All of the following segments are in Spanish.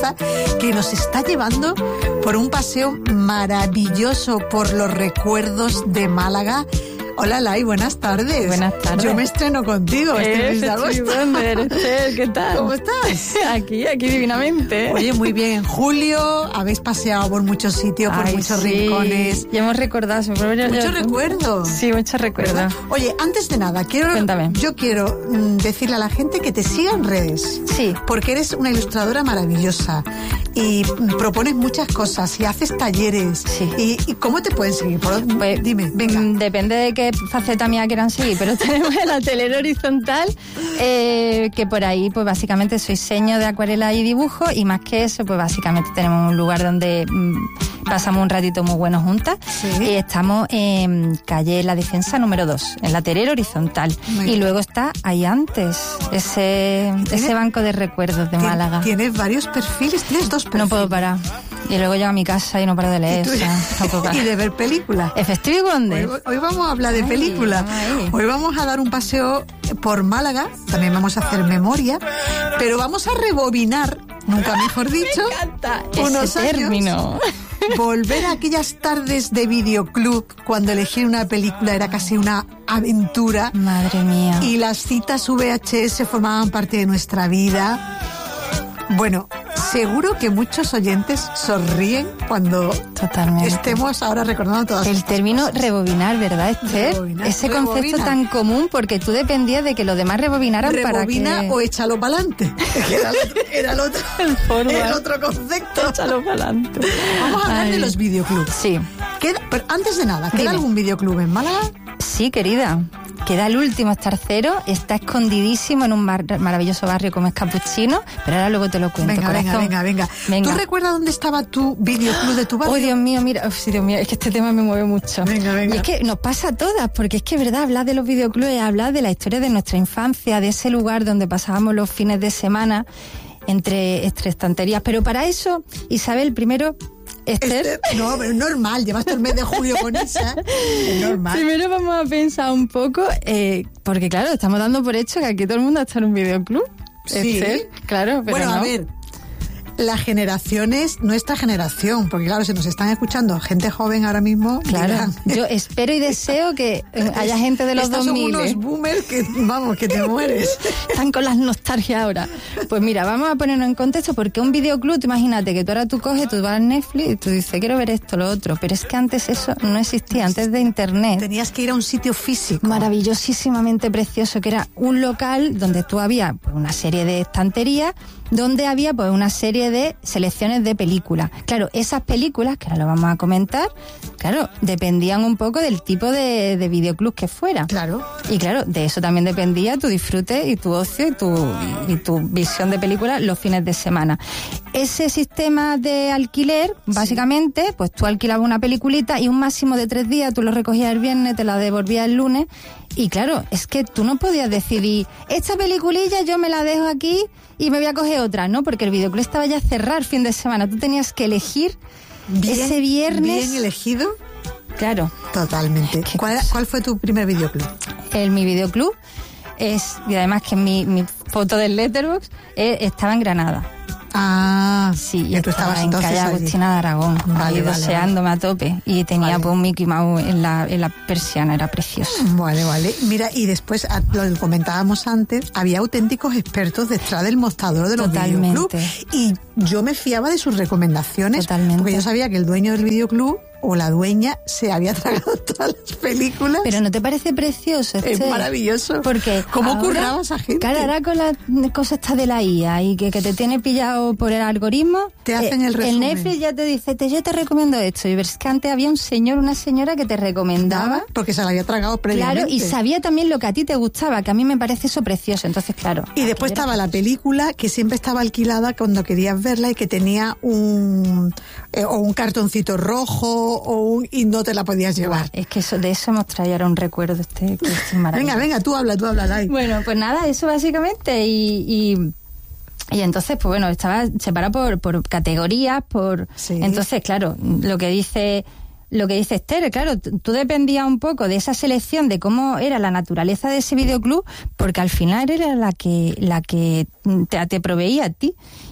Mendoza, que nos está llevando por un paseo maravilloso por los recuerdos de Málaga. Hola, Lai, buenas tardes. Buenas tardes. Yo me estreno contigo este mes de agosto. ¿Qué tal? ¿Cómo estás? Aquí divinamente. Oye, muy bien. En julio habéis paseado por muchos sitios, por muchos rincones. Y hemos recordado. Muchos recuerdos. Sí, muchos recuerdos. Oye, antes de nada, yo quiero decirle a la gente que te siga en redes. Sí. Porque eres una ilustradora maravillosa y propones muchas cosas y haces talleres. Sí. ¿Y cómo te pueden seguir? Pues, dime, venga. Depende de qué faceta mía quieran seguir, pero tenemos el Atelier Horizontal, que por ahí pues básicamente soy seño de acuarela y dibujo, y más que eso pues básicamente tenemos un lugar donde pasamos un ratito muy bueno juntas. Sí. Y estamos en calle La Defensa número 2, en el Atelier Horizontal. Y luego está ahí antes, ese banco de recuerdos de Málaga. Tienes varios perfiles, tienes 2 perfiles. No puedo parar. Y luego llego a mi casa y no paro de leer. Y de ver películas. Efectivo, ¿dónde? Hoy vamos a hablar de películas. Hoy vamos a dar un paseo por Málaga. También vamos a hacer memoria. Pero vamos a rebobinar, nunca mejor dicho, Me encanta unos ese término. Volver a aquellas tardes de videoclub, cuando elegir una película era casi una aventura. Madre mía. Y las citas VHS formaban parte de nuestra vida. Bueno, seguro que muchos oyentes sonríen cuando estemos ahora recordando todas el término rebobinar, ¿verdad, Esther? Ese concepto tan común, porque tú dependías de que los demás rebobinaran para que... Rebobina o échalo para adelante. Era el otro concepto. Échalo para adelante. Vamos a hablar de los videoclubs. Sí. Pero antes de nada, ¿queda algún videoclub en Málaga? Sí, querida. Queda el último, está Tercero, está escondidísimo en un maravilloso barrio como es Capuchino, pero ahora luego te lo cuento. Venga. ¿Tú recuerdas dónde estaba tu videoclub de tu barrio? Oh, Dios mío, mira, Dios mío, es que este tema me mueve mucho. Venga. Y es que nos pasa a todas, porque es que, verdad, hablar de los videoclubes, hablar de la historia de nuestra infancia, de ese lugar donde pasábamos los fines de semana entre estanterías. Pero para eso, Isabel, primero... Esther. No, pero es normal, llevas todo el mes de julio con esa. Es normal. Primero vamos a pensar un poco, porque claro, estamos dando por hecho que aquí todo el mundo está en un videoclub. Sí. Esther, claro, pero bueno, no. A ver, la generación es nuestra generación, porque claro, si nos están escuchando gente joven ahora mismo... Claro, dirán, yo espero y deseo que haya gente de los 2000. Son unos boomers que, vamos, que te mueres. Están con las nostalgias ahora. Pues mira, vamos a ponernos en contexto, porque un videoclub, tú imagínate que tú coges, tú vas a Netflix y tú dices, quiero ver esto, lo otro, pero es que antes eso no existía, antes de internet. Tenías que ir a un sitio físico. Maravillosísimamente precioso, que era un local donde tú había pues, una serie de estanterías, donde había pues una serie de selecciones de películas. Claro, esas películas, que ahora lo vamos a comentar, claro, dependían un poco del tipo de videoclub que fuera. Claro. Y claro, de eso también dependía tu disfrute y tu ocio y tu visión de películas los fines de semana. Ese sistema de alquiler, básicamente, pues tú alquilabas una peliculita y un máximo de 3 días, tú lo recogías el viernes, te la devolvías el lunes. Y claro, es que tú no podías decidir, esta peliculilla yo me la dejo aquí y me voy a coger otra, ¿no? Porque el videoclub estaba ya cerrado el fin de semana. Tú tenías que elegir ese viernes. ¿Bien elegido? Claro. Totalmente. ¿Cuál fue tu primer videoclub? Mi videoclub y además que mi foto del Letterboxd estaba en Granada. Ah, sí, y tú estabas en calle Agustina de Aragón, ahí deseándome a tope, y tenía pues un Mickey Mouse en la persiana, era precioso. Vale. Mira, y después, lo comentábamos antes, había auténticos expertos detrás del mostrador de los videoclubs, y yo me fiaba de sus recomendaciones. Totalmente. Porque yo sabía que el dueño del videoclub o la dueña se había tragado todas las películas. Pero ¿no te parece precioso? Es maravilloso. Porque ¿cómo curraba esa gente? Claro, ahora con la cosa esta de la IA y que te tiene pillado por el algoritmo, te hacen el resumen. El Netflix ya te dice, yo te recomiendo esto. Y ves que antes había un señor, una señora que te recomendaba. Porque se la había tragado previamente. Claro, y sabía también lo que a ti te gustaba, que a mí me parece eso precioso. Entonces, claro. Y después estaba la película que siempre estaba alquilada cuando querías verla y que tenía un cartoncito rojo y no te la podías llevar. Es que de eso hemos traído ahora un recuerdo que es maravilloso. Venga, tú habla, Lai. Bueno, pues nada, eso básicamente y entonces, pues bueno, estaba separado por categorías, sí. Entonces, claro, lo que dice Esther, claro, tú dependías un poco de esa selección, de cómo era la naturaleza de ese videoclub, porque al final era la que te proveía a ti.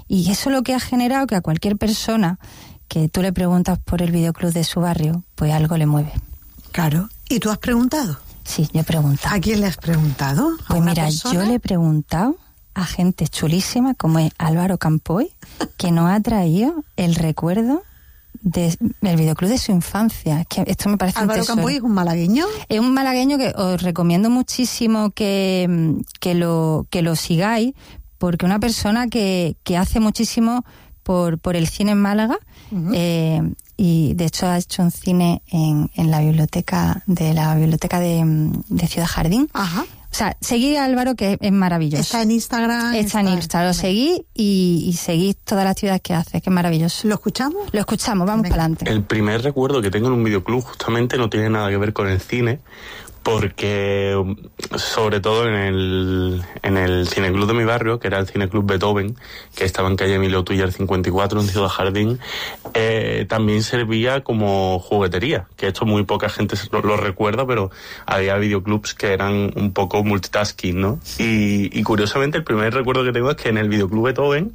Y eso es lo que ha generado que a cualquier persona que tú le preguntas por el videoclub de su barrio, pues algo le mueve. Claro. ¿Y tú has preguntado? Sí, yo he preguntado. ¿A quién le has preguntado? Pues mira, yo le he preguntado a gente chulísima como es Álvaro Campoy, que nos ha traído el recuerdo del videoclub de su infancia. Es que esto me parece Álvaro Campoy es un malagueño. Es un malagueño que os recomiendo muchísimo que lo sigáis, porque una persona que hace muchísimo por el cine en Málaga. Uh-huh. Y de hecho ha hecho un cine en la biblioteca de Ciudad Jardín. Ajá. O sea, seguid a Álvaro, que es maravilloso. Está en Instagram. Está en Instagram. Lo seguís y seguís todas las actividades que hace, que es maravilloso. ¿Lo escuchamos? Lo escuchamos, vamos para adelante. El primer recuerdo que tengo en un videoclub justamente no tiene nada que ver con el cine, porque sobre todo en el cineclub de mi barrio, que era el cineclub Beethoven, que estaba en calle Emilio Tuller 54 en Ciudad Jardín, también servía como juguetería, que esto muy poca gente lo recuerda, pero había videoclubs que eran un poco multitasking, ¿no? Y curiosamente el primer recuerdo que tengo es que en el videoclub Beethoven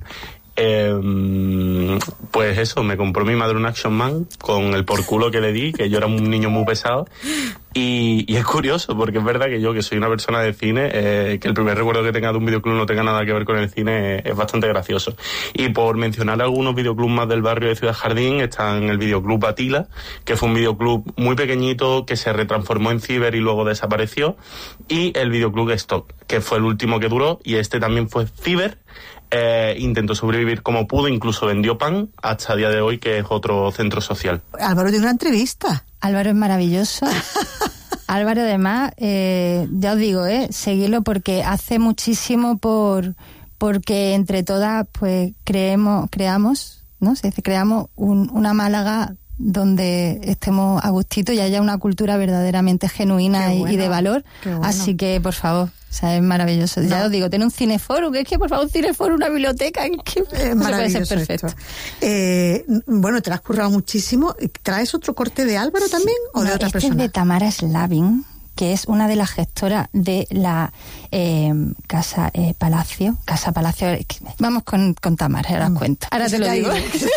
pues eso, me compró mi madre un Action Man con el por culo que le di, que yo era un niño muy pesado, y es curioso porque es verdad que yo, que soy una persona de cine, que el primer recuerdo que tenga de un videoclub no tenga nada que ver con el cine es bastante gracioso. Y por mencionar algunos videoclubs más del barrio de Ciudad Jardín, está en el videoclub Atila, que fue un videoclub muy pequeñito que se retransformó en Ciber y luego desapareció, y el videoclub Stock, que fue el último que duró, y este también fue Ciber. Intentó sobrevivir como pudo, incluso vendió pan hasta el día de hoy, que es otro centro social. Álvaro tiene una entrevista. Álvaro es maravilloso. Álvaro, además, ya os digo, seguirlo porque hace muchísimo porque entre todas pues creamos, ¿no? Se dice, creamos una Málaga donde estemos a gustito y haya una cultura verdaderamente genuina y de valor. Bueno. Así que, por favor, o sea, es maravilloso. No. Ya os digo, tiene un cineforum, que es que, por favor, un cineforum, una biblioteca, que es maravilloso, puede ser perfecto. Bueno, te lo has currado muchísimo. ¿Traes otro corte de Álvaro también o de otra persona? Es de Tamara Slavin, que es una de las gestoras de la Casa Palacio. Vamos con Tamara, ahora os cuento. Ahora te lo digo.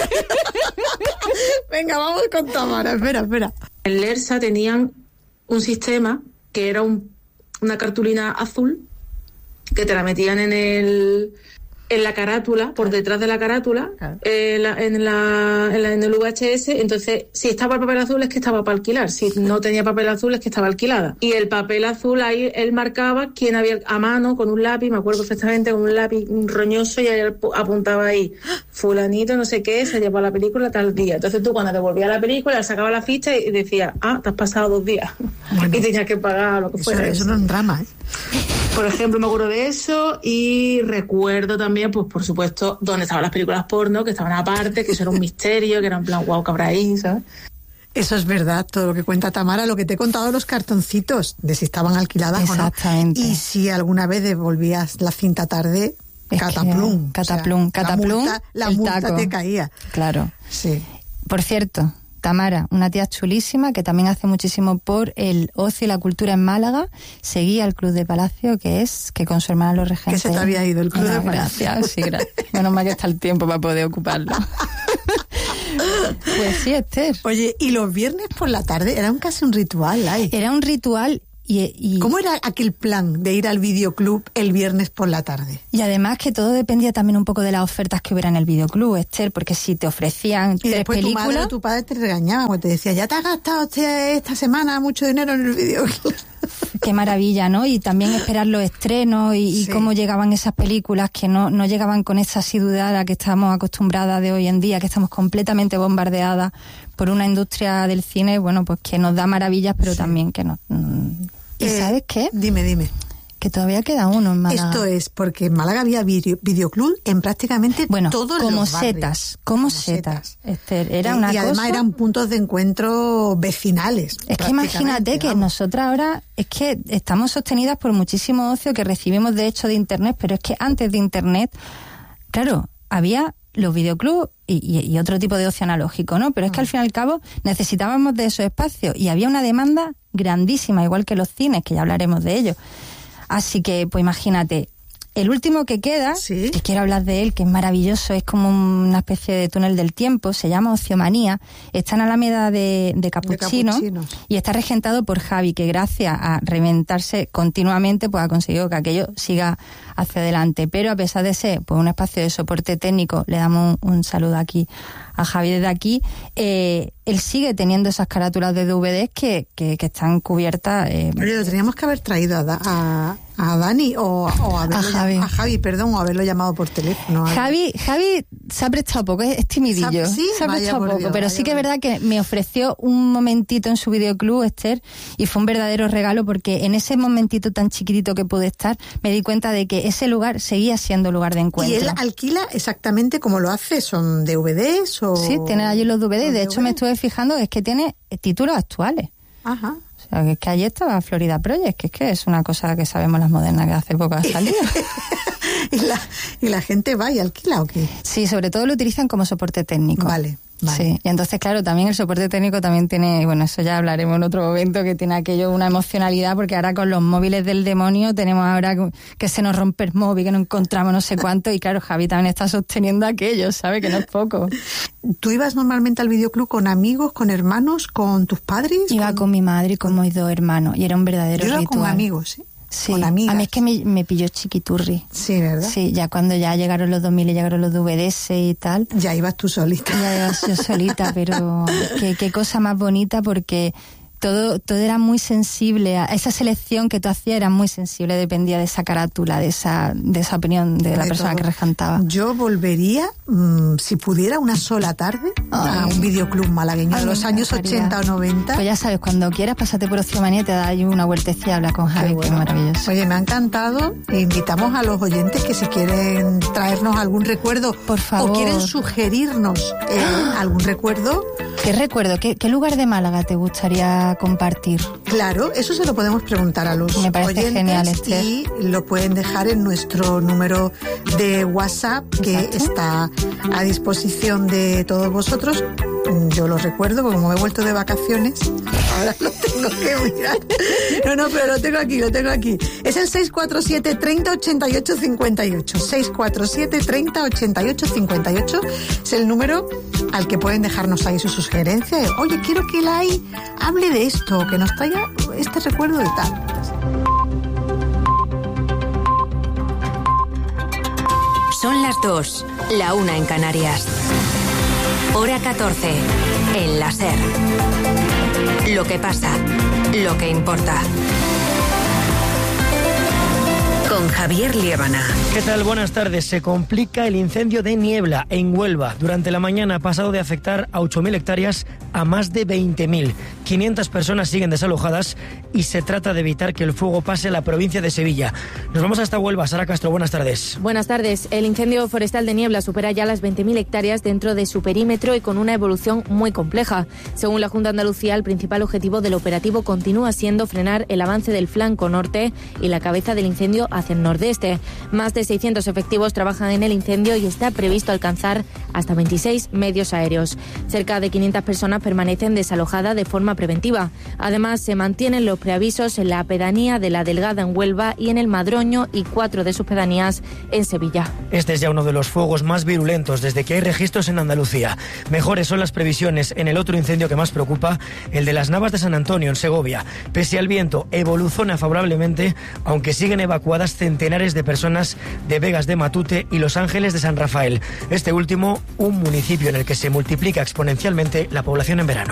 Venga, vamos con Tamara. Espera. En Lersa tenían un sistema que era una cartulina azul que te la metían en la carátula, por detrás de la carátula, claro. en el VHS. Entonces, si estaba el papel azul es que estaba para alquilar, si no tenía papel azul es que estaba alquilada. Y el papel azul ahí él marcaba quién había, a mano, con un lápiz, me acuerdo perfectamente, con un lápiz roñoso, y él apuntaba ahí, fulanito no sé qué, se llevó la película tal día. Entonces tú, cuando te volvías a la película, sacaba la ficha y decía, te has pasado 2 días. Bueno, y tenías que pagar lo que fuera. Eso no es un drama, Por ejemplo, me acuerdo de eso, y recuerdo también, pues por supuesto, dónde estaban las películas porno, que estaban aparte, que eso era un misterio, que era en plan, guau, ¿qué habrá ahí?, ¿sabes? Eso es verdad, todo lo que cuenta Tamara, lo que te he contado de los cartoncitos, de si estaban alquiladas o no. Exactamente. Y si alguna vez devolvías la cinta tarde, cataplum. La multa te caía. Claro. Sí. Por cierto, Tamara, una tía chulísima que también hace muchísimo por el ocio y la cultura en Málaga. Seguía al Club de Palacio, que con su hermana Los Regentes. Que se te había ido el Club de Palacio. Gracias, sí, gracias. Menos mal que está el tiempo para poder ocuparlo. Pues sí, Esther. Oye, y los viernes por la tarde era casi un ritual, ¿eh? Era un ritual. Y ¿cómo era aquel plan de ir al videoclub el viernes por la tarde? Y además que todo dependía también un poco de las ofertas que hubiera en el videoclub, Esther, porque si te ofrecían 3 películas... Y después tu madre o tu padre te regañaban, porque te decía, ya te has gastado esta semana mucho dinero en el videoclub. Qué maravilla, ¿no? Y también esperar los estrenos y sí, cómo llegaban esas películas que no llegaban con esa asiduidad a la que estamos acostumbradas de hoy en día, que estamos completamente bombardeadas por una industria del cine, bueno, pues que nos da maravillas, pero sí, también que nos... ¿Y sabes qué? Dime. Que todavía queda uno en Málaga. Esto es porque en Málaga había videoclub en prácticamente todos los barrios. Como setas. Esther, era una cosa... Y además eran puntos de encuentro vecinales. Es que imagínate que nosotras ahora es que estamos sostenidas por muchísimo ocio que recibimos de hecho de Internet, pero es que antes de Internet, claro, había los videoclubs y otro tipo de ocio analógico, ¿no? Pero es que al fin y al cabo necesitábamos de esos espacios y había una demanda grandísima, igual que los cines, que ya hablaremos de ello. Así que, pues imagínate, el último que queda, que quiero hablar de él, que es maravilloso, es como una especie de túnel del tiempo, se llama Ociomanía, está en Alameda de Capuchino y está regentado por Javi, que gracias a reinventarse continuamente pues ha conseguido que aquello siga hacia adelante. Pero a pesar de ser pues un espacio de soporte técnico, le damos un saludo aquí a Javi desde aquí, él sigue teniendo esas carátulas de DVDs que están cubiertas. Oye, lo teníamos que haber traído a Dani o a Javi, perdón, o haberlo llamado por teléfono. Javi se ha prestado poco, es timidillo. Se ha prestado poco, Dios, pero sí que es verdad que me ofreció un momentito en su videoclub, Esther, y fue un verdadero regalo porque en ese momentito tan chiquitito que pude estar, me di cuenta de que ese lugar seguía siendo lugar de encuentro. ¿Y él alquila exactamente como lo hace? ¿Son DVDs o...? Sí, tiene allí los DVDs. De hecho, me estuve fijando, es que tiene títulos actuales. Ajá. O sea, que es que allí estaba Florida Project, que es una cosa que sabemos las modernas que hace poco ha salido. ¿Y la gente va y alquila o qué? Sí, sobre todo lo utilizan como soporte técnico. Vale. Sí, y entonces, claro, también el soporte técnico también tiene, bueno, eso ya hablaremos en otro momento, que tiene aquello una emocionalidad, porque ahora con los móviles del demonio tenemos ahora que se nos rompe el móvil, que no encontramos no sé cuánto, y claro, Javi también está sosteniendo aquello, ¿sabe? Que no es poco. ¿Tú ibas normalmente al videoclub con amigos, con hermanos, con tus padres? Iba con mi madre y con mis 2 hermanos, y era un verdadero ritual. Yo iba con amigos, ¿sí? Sí, con amigas. A mí es que me pilló chiquiturri. Sí, ¿verdad? Sí, ya cuando ya llegaron los 2000 y llegaron los DVDs y tal. Ya ibas tú solita. Ya ibas yo solita, pero qué cosa más bonita, porque todo era muy sensible. A esa selección que tú hacías era muy sensible, dependía de esa carátula, de esa opinión de la persona que regentaba. Yo volvería, si pudiera, una sola tarde a un videoclub malagueño de los años 80 o 90. Pues ya sabes, cuando quieras, pásate por Ociomanía y te da una vueltecilla, habla con Javi, que es maravilloso. Oye, me ha encantado. Invitamos a los oyentes que si quieren traernos algún recuerdo, por favor, o quieren sugerirnos algún recuerdo. ¿Qué recuerdo? ¿Qué lugar de Málaga te gustaría compartir? Claro, eso se lo podemos preguntar a los oyentes, genial, Esther. Y lo pueden dejar en nuestro número de WhatsApp, que está a disposición de todos vosotros. Yo lo recuerdo, porque como he vuelto de vacaciones, ahora lo tengo que mirar. No, pero lo tengo aquí. Es el 647 30 88 58. 647 30 88 58 es el número al que pueden dejarnos ahí su sugerencia. Oye, quiero que Lai hable de esto, que nos traiga este recuerdo de tal. Son las 2, la 1 en Canarias. Hora 14, en la SER. Lo que pasa, lo que importa. Con Javier Liébana. ¿Qué tal? Buenas tardes. Se complica el incendio de Niebla, en Huelva. Durante la mañana ha pasado de afectar a 8.000 hectáreas a más de 20.000. 500 personas siguen desalojadas y se trata de evitar que el fuego pase a la provincia de Sevilla. Nos vamos hasta Huelva. Sara Castro, buenas tardes. Buenas tardes. El incendio forestal de Niebla supera ya las 20.000 hectáreas dentro de su perímetro y con una evolución muy compleja. Según la Junta de Andalucía, el principal objetivo del operativo continúa siendo frenar el avance del flanco norte y la cabeza del incendio hacia el nordeste. Más de 600 efectivos trabajan en el incendio y está previsto alcanzar hasta 26 medios aéreos. Cerca de 500 personas permanecen desalojadas de forma preventiva. Además, se mantienen los preavisos en la pedanía de La Delgada en Huelva y en el Madroño y 4 de sus pedanías en Sevilla. Este es ya uno de los fuegos más virulentos desde que hay registros en Andalucía. Mejores son las previsiones en el otro incendio que más preocupa, el de las Navas de San Antonio en Segovia. Pese al viento, evoluciona favorablemente, aunque siguen evacuadas centenares de personas de Vegas de Matute y Los Ángeles de San Rafael. Este último, un municipio en el que se multiplica exponencialmente la población en verano.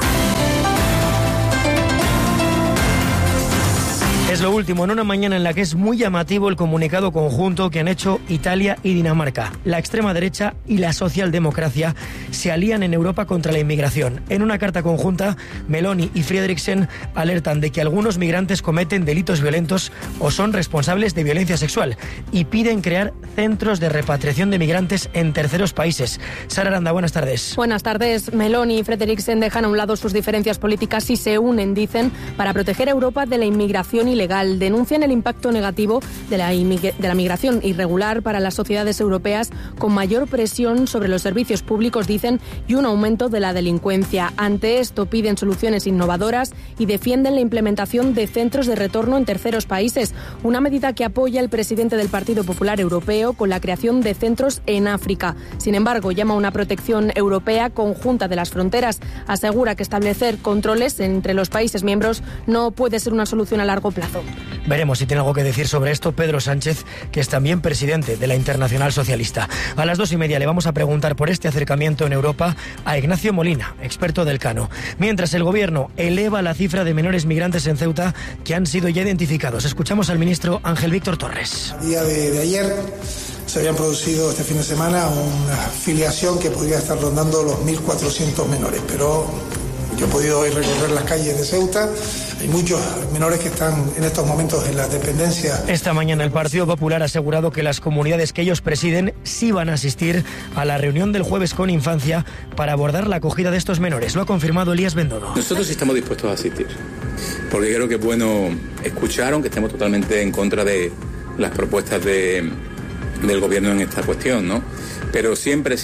Es lo último en una mañana en la que es muy llamativo el comunicado conjunto que han hecho Italia y Dinamarca. La extrema derecha y la socialdemocracia se alían en Europa contra la inmigración. En una carta conjunta, Meloni y Frederiksen alertan de que algunos migrantes cometen delitos violentos o son responsables de violencia sexual y piden crear centros de repatriación de migrantes en terceros países. Sara Aranda, buenas tardes. Buenas tardes. Meloni y Frederiksen dejan a un lado sus diferencias políticas y se unen, dicen, para proteger a Europa de la inmigración ilegal. Denuncian el impacto negativo de la migración irregular para las sociedades europeas, con mayor presión sobre los servicios públicos, dicen, y un aumento de la delincuencia. Ante esto piden soluciones innovadoras y defienden la implementación de centros de retorno en terceros países, una medida que apoya el presidente del Partido Popular Europeo con la creación de centros en África. Sin embargo, llama a una protección europea conjunta de las fronteras. Asegura que establecer controles entre los países miembros no puede ser una solución a largo plazo. Veremos si tiene algo que decir sobre esto Pedro Sánchez, que es también presidente de la Internacional Socialista. A las 2:30 le vamos a preguntar por este acercamiento en Europa a Ignacio Molina, experto del Cano. Mientras el gobierno eleva la cifra de menores migrantes en Ceuta que han sido ya identificados. Escuchamos al ministro Ángel Víctor Torres. A día de ayer se habían producido este fin de semana una filiación que podría estar rondando los 1.400 menores, pero yo he podido hoy recorrer las calles de Ceuta. Hay muchos menores que están en estos momentos en la dependencia. Esta mañana el Partido Popular ha asegurado que las comunidades que ellos presiden sí van a asistir a la reunión del jueves con Infancia para abordar la acogida de estos menores. Lo ha confirmado Elías Bendodo. Nosotros estamos dispuestos a asistir, porque creo que es bueno escuchar, aunque estemos totalmente en contra de las propuestas del gobierno en esta cuestión, ¿no? Pero siempre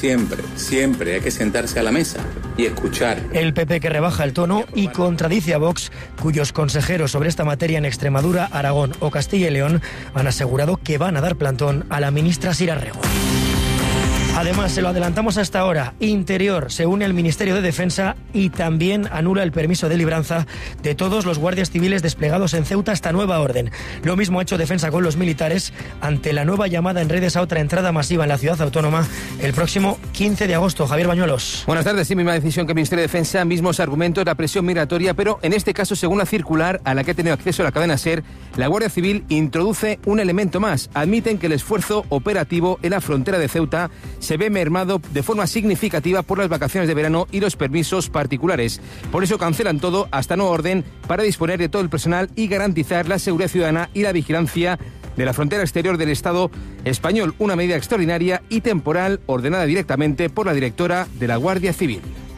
hay que sentarse a la mesa y escuchar. El PP, que rebaja el tono y contradice a Vox, cuyos consejeros sobre esta materia en Extremadura, Aragón o Castilla y León han asegurado que van a dar plantón a la ministra Sira Rego. Además, se lo adelantamos hasta ahora, Interior se une al Ministerio de Defensa y también anula el permiso de libranza de todos los guardias civiles desplegados en Ceuta hasta nueva orden. Lo mismo ha hecho Defensa con los militares ante la nueva llamada en redes a otra entrada masiva en la ciudad autónoma el próximo 15 de agosto. Javier Bañuelos. Buenas tardes. Sí, misma decisión que el Ministerio de Defensa, mismos argumentos, la presión migratoria, pero en este caso, según la circular a la que ha tenido acceso la cadena SER, la Guardia Civil introduce un elemento más. Admiten que el esfuerzo operativo en la frontera de Ceuta se ve mermado de forma significativa por las vacaciones de verano y los permisos particulares. Por eso cancelan todo hasta nueva orden para disponer de todo el personal y garantizar la seguridad ciudadana y la vigilancia de la frontera exterior del Estado español. Una medida extraordinaria y temporal ordenada directamente por la directora de la Guardia Civil.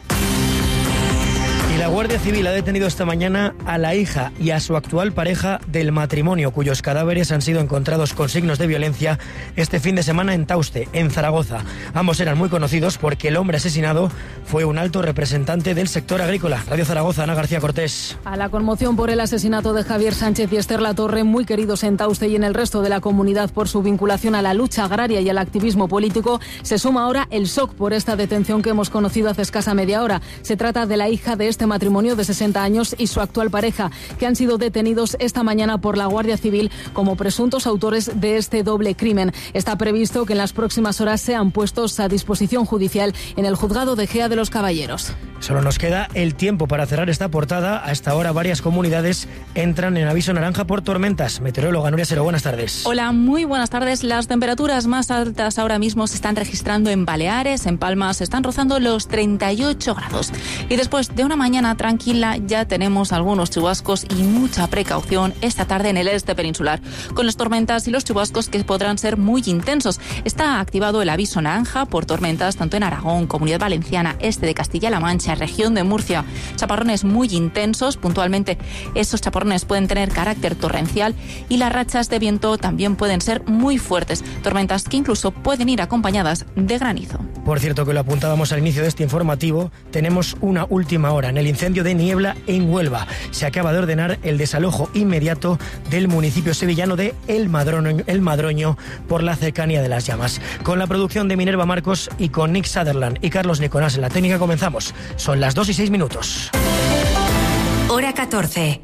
Y la Guardia Civil ha detenido esta mañana a la hija y a su actual pareja del matrimonio, cuyos cadáveres han sido encontrados con signos de violencia este fin de semana en Tauste, en Zaragoza. Ambos eran muy conocidos porque el hombre asesinado fue un alto representante del sector agrícola. Radio Zaragoza, Ana García Cortés. A la conmoción por el asesinato de Javier Sánchez y Esther Latorre, muy queridos en Tauste y en el resto de la comunidad por su vinculación a la lucha agraria y al activismo político, se suma ahora el shock por esta detención que hemos conocido hace escasa media hora. Se trata de la hija de este matrimonio de 60 años y su actual pareja, que han sido detenidos esta mañana por la Guardia Civil como presuntos autores de este doble crimen. Está previsto que en las próximas horas sean puestos a disposición judicial en el juzgado de Gea de los Caballeros. Solo nos queda el tiempo para cerrar esta portada. A esta hora varias comunidades entran en aviso naranja por tormentas. Meteoróloga Nuria Sero, buenas tardes. Hola, muy buenas tardes. Las temperaturas más altas ahora mismo se están registrando en Baleares, en Palma se están rozando los 38 grados. Y después de una mañana tranquila ya tenemos algunos chubascos y mucha precaución esta tarde en el este peninsular, con las tormentas y los chubascos que podrán ser muy intensos. Está activado el aviso naranja por tormentas tanto en Aragón, Comunidad Valenciana, este de Castilla-La Mancha, región de Murcia. Chaparrones muy intensos, puntualmente esos chaparrones pueden tener carácter torrencial y las rachas de viento también pueden ser muy fuertes, tormentas que incluso pueden ir acompañadas de granizo. Por cierto, que lo apuntábamos al inicio de este informativo, tenemos una última hora en el incendio de Niebla en Huelva. Se acaba de ordenar el desalojo inmediato del municipio sevillano de El Madroño por la cercanía de las llamas. Con la producción de Minerva Marcos y con Nick Sutherland y Carlos Nicolás en la técnica comenzamos. Son las 2:06. Hora 14.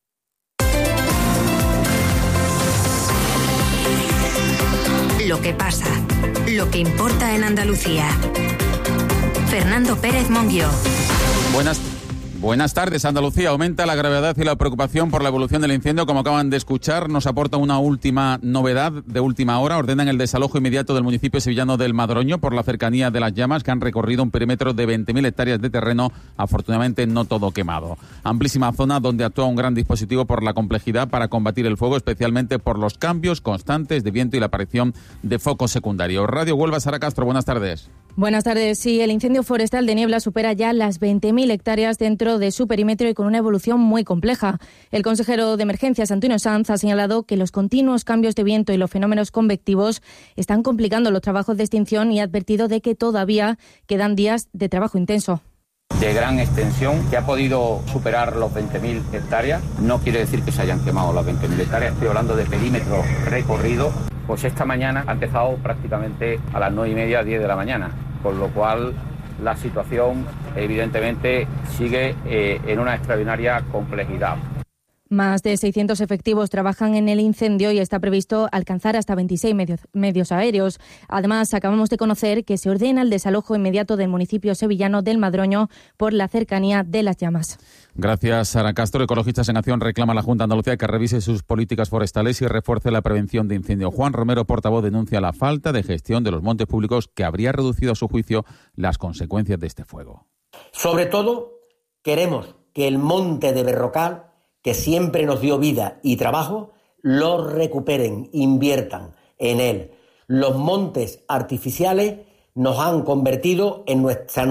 Lo que pasa, lo que importa en Andalucía. Fernando Pérez Monguió. Buenas tardes. Andalucía. Aumenta la gravedad y la preocupación por la evolución del incendio. Como acaban de escuchar, nos aporta una última novedad de última hora. Ordenan el desalojo inmediato del municipio sevillano del Madroño por la cercanía de las llamas, que han recorrido un perímetro de 20.000 hectáreas de terreno, afortunadamente no todo quemado. Amplísima zona donde actúa un gran dispositivo por la complejidad para combatir el fuego, especialmente por los cambios constantes de viento y la aparición de focos secundarios. Radio Huelva, Sara Castro, buenas tardes. Buenas tardes. Sí, el incendio forestal de Niebla supera ya las 20.000 hectáreas dentro de su perímetro y con una evolución muy compleja. El consejero de Emergencias, Antonio Sanz, ha señalado que los continuos cambios de viento y los fenómenos convectivos están complicando los trabajos de extinción y ha advertido de que todavía quedan días de trabajo intenso. De gran extensión, que ha podido superar los 20.000 hectáreas. No quiere decir que se hayan quemado las 20.000 hectáreas, estoy hablando de perímetro recorrido. Pues esta mañana ha empezado prácticamente a las 9:30, 10 de la mañana, con lo cual la situación evidentemente sigue en una extraordinaria complejidad. Más de 600 efectivos trabajan en el incendio y está previsto alcanzar hasta 26 medios aéreos. Además, acabamos de conocer que se ordena el desalojo inmediato del municipio sevillano del Madroño por la cercanía de las llamas. Gracias, Sara Castro. Ecologistas en Acción reclama a la Junta de Andalucía que revise sus políticas forestales y refuerce la prevención de incendios. Juan Romero, portavoz, denuncia la falta de gestión de los montes públicos que habría reducido a su juicio las consecuencias de este fuego. Sobre todo, queremos que el monte de Berrocal, que siempre nos dio vida y trabajo, lo recuperen, inviertan en él. Los montes artificiales nos han convertido en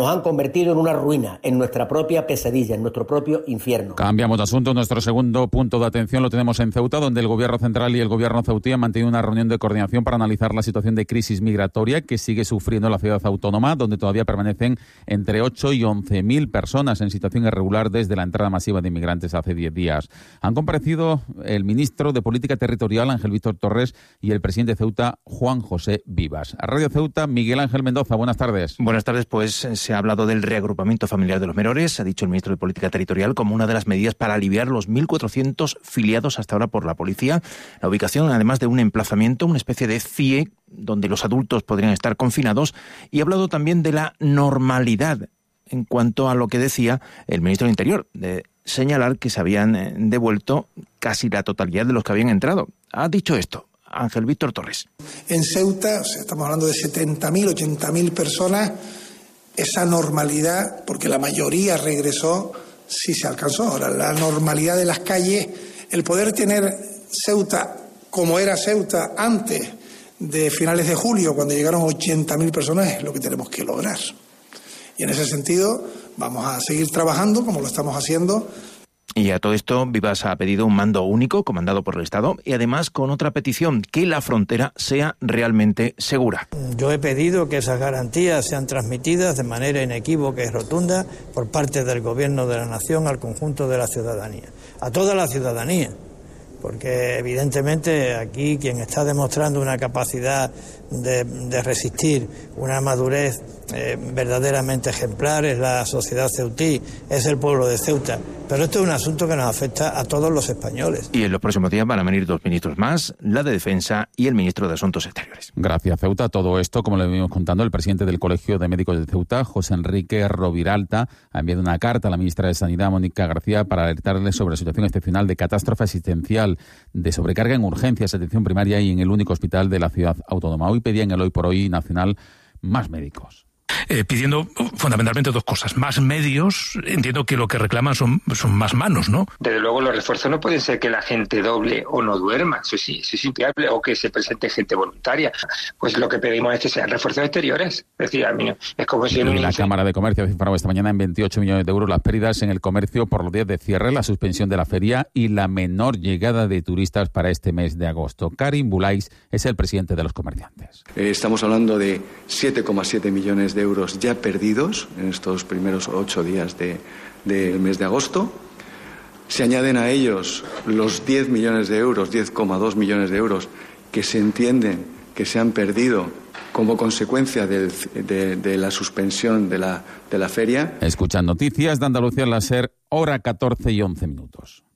una ruina, en nuestra propia pesadilla, en nuestro propio infierno. Cambiamos de asunto. Nuestro segundo punto de atención lo tenemos en Ceuta, donde el Gobierno central y el Gobierno ceutí han mantenido una reunión de coordinación para analizar la situación de crisis migratoria que sigue sufriendo la ciudad autónoma, donde todavía permanecen entre 8 y 11.000 personas en situación irregular desde la entrada masiva de inmigrantes hace 10 días. Han comparecido el ministro de Política Territorial, Ángel Víctor Torres, y el presidente de Ceuta, Juan José Vivas. A Radio Ceuta, Miguel Ángel Mendoza, buenas tardes. Buenas tardes, pues se ha hablado del reagrupamiento familiar de los menores, ha dicho el ministro de Política Territorial, como una de las medidas para aliviar los 1.400 filiados hasta ahora por la policía. La ubicación, además de un emplazamiento, una especie de CIE, donde los adultos podrían estar confinados, y ha hablado también de la normalidad en cuanto a lo que decía el ministro del Interior, de señalar que se habían devuelto casi la totalidad de los que habían entrado. Ha dicho esto Ángel Víctor Torres. En Ceuta, estamos hablando de 70.000, 80.000 personas, esa normalidad, porque la mayoría regresó, sí se alcanzó. Ahora, la normalidad de las calles, el poder tener Ceuta como era Ceuta antes de finales de julio, cuando llegaron 80.000 personas, es lo que tenemos que lograr. Y en ese sentido, vamos a seguir trabajando como lo estamos haciendo. Y a todo esto, Vivas ha pedido un mando único comandado por el Estado y además con otra petición, que la frontera sea realmente segura. Yo he pedido que esas garantías sean transmitidas de manera inequívoca y rotunda por parte del Gobierno de la Nación al conjunto de la ciudadanía, a toda la ciudadanía, porque evidentemente aquí quien está demostrando una capacidad de resistir, una madurez verdaderamente ejemplar es la sociedad ceutí, es el pueblo de Ceuta. Pero esto es un asunto que nos afecta a todos los españoles. Y en los próximos días van a venir dos ministros más, la de Defensa y el ministro de Asuntos Exteriores. Gracias, Ceuta. Todo esto, como le venimos contando, el presidente del Colegio de Médicos de Ceuta, José Enrique Roviralta, ha enviado una carta a la ministra de Sanidad, Mónica García, para alertarle sobre la situación excepcional de catástrofe asistencial, de sobrecarga en urgencias, atención primaria y en el único hospital de la ciudad autónoma. Hoy pedían el Hoy por Hoy nacional más médicos. Pidiendo fundamentalmente dos cosas. Más medios, entiendo que lo que reclaman son más manos, ¿no? Desde luego los refuerzos no pueden ser que la gente doble o no duerma, eso es inviable, o que se presente gente voluntaria. Pues lo que pedimos es que sean refuerzos exteriores. Es decir, a mí es como si en la Cámara de Comercio ha cifrado esta mañana en 28 millones de euros las pérdidas en el comercio por los días de cierre, la suspensión de la feria y la menor llegada de turistas para este mes de agosto. Karim Bulais es el presidente de los comerciantes. Estamos hablando de 7,7 millones de euros ya perdidos en estos primeros 8 días del mes de agosto. Se añaden a ellos los 10 millones de euros, 10,2 millones de euros, que se entienden que se han perdido como consecuencia de la suspensión de la feria. Escuchan noticias de Andalucía en la SER, hora 14 y 11 minutos.